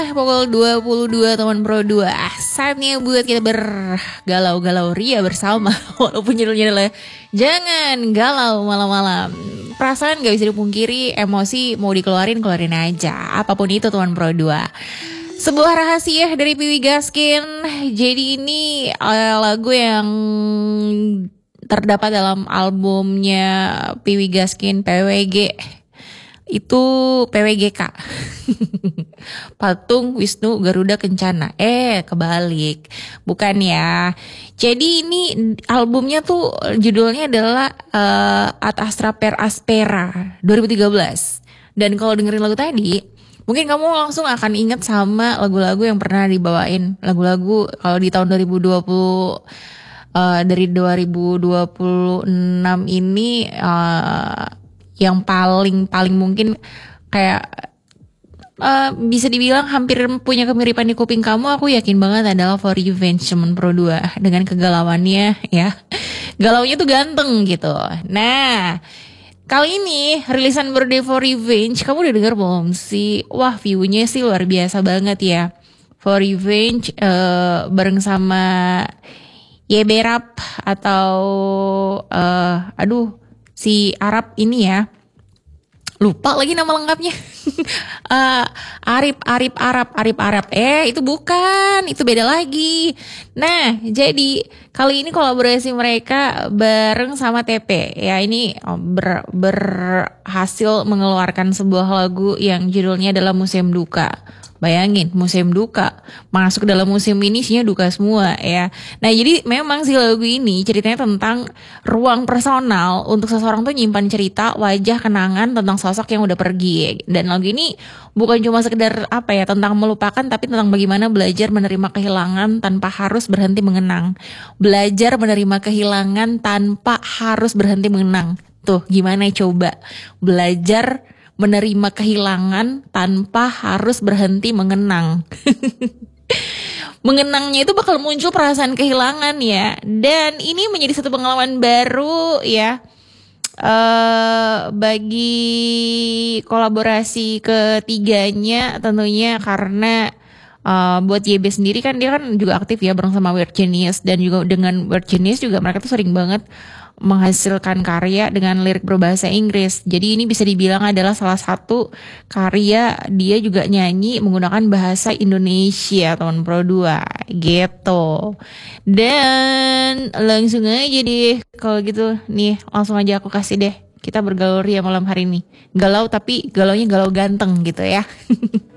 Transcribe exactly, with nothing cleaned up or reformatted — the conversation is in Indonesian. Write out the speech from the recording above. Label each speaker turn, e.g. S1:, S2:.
S1: Pukul dua puluh dua teman Pro dua. Saatnya buat kita bergalau-galau ria bersama. Walaupun judulnya adalah Jangan Galau Malam-Malam. Perasaan gak bisa dipungkiri, emosi mau dikeluarin, keluarin aja. Apapun itu teman Pro dua. Sebuah rahasia dari Piwi Gaskin. Jadi ini uh, lagu yang terdapat dalam albumnya Piwi Gaskin P W G. Itu P W G K. Patung Wisnu Garuda Kencana. Eh kebalik. Bukan ya. Jadi ini albumnya tuh judulnya adalah uh, Ad Astra Per Aspera dua ribu tiga belas. Dan kalau dengerin lagu tadi, mungkin kamu langsung akan ingat sama lagu-lagu yang pernah dibawain. Lagu-lagu kalau di tahun dua ribu dua puluh uh, dari dua ribu dua puluh enam ini uh, yang paling paling mungkin kayak uh, bisa dibilang hampir punya kemiripan di kuping kamu, aku yakin banget adalah For Revenge teman Pro dua dengan kegalauannya ya. Galaunya tuh ganteng gitu. Nah, kali ini rilisan Birthday For Revenge, kamu udah denger belum sih? Wah, view-nya sih luar biasa banget ya. For Revenge uh, bareng sama Yeberap atau uh, aduh si Arab ini ya, lupa lagi nama lengkapnya. uh, Arif Arif Arab Arif Arab eh itu bukan, itu beda lagi. Nah jadi kali ini kolaborasi mereka bareng sama T P ya, ini ber, berhasil mengeluarkan sebuah lagu yang judulnya adalah Museum Duka. Bayangin, museum duka. Masuk dalam museum ini isinya duka semua ya. Nah jadi memang si lagu ini ceritanya tentang ruang personal untuk seseorang tuh nyimpan cerita, wajah, kenangan tentang sosok yang udah pergi. Dan lagu ini bukan cuma sekedar apa ya, tentang melupakan, tapi tentang bagaimana belajar menerima kehilangan tanpa harus berhenti mengenang. Belajar menerima kehilangan tanpa harus berhenti mengenang. Tuh gimana coba belajar menerima kehilangan tanpa harus berhenti mengenang. Mengenangnya itu bakal muncul perasaan kehilangan ya. Dan ini menjadi satu pengalaman baru ya, uh, bagi kolaborasi ketiganya tentunya, karena Uh, buat Y B sendiri kan dia kan juga aktif ya bareng sama Weird Genius. Dan juga dengan Weird Genius juga mereka tuh sering banget menghasilkan karya dengan lirik berbahasa Inggris. Jadi ini bisa dibilang adalah salah satu karya dia juga nyanyi menggunakan bahasa Indonesia teman Pro dua gitu. Dan langsung aja deh kalau gitu nih, langsung aja aku kasih deh, kita bergalau ria malam hari ini. Galau tapi galaunya galau ganteng gitu ya.